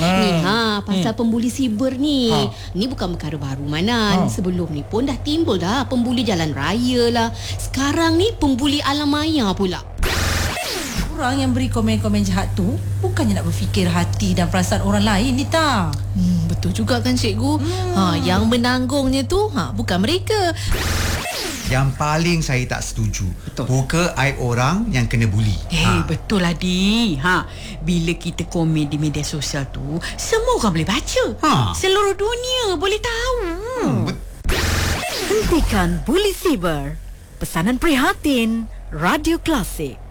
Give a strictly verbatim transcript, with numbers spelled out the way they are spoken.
Ha. Ni ha pasal hmm. pembuli siber ni. Ha. Ni bukan perkara baru Manan. Ha. Sebelum ni pun dah timbul dah pembuli jalan raya lah. Sekarang ni pembuli alam maya pula. Orang yang beri komen-komen jahat tu bukannya nak berfikir hati dan perasaan orang lain ni tak. Hmm, betul juga kan cikgu. Hmm. Ha, yang menanggungnya tu ha, bukan mereka. Yang paling saya tak setuju, betul. buka aib orang yang kena buli. Eh, ha. betul lah Di. Ha, bila kita komen di media sosial tu, semua orang boleh baca. Ha. Seluruh dunia boleh tahu. Hmm. Hentikan buli siber. Pesanan prihatin Radio Klasik.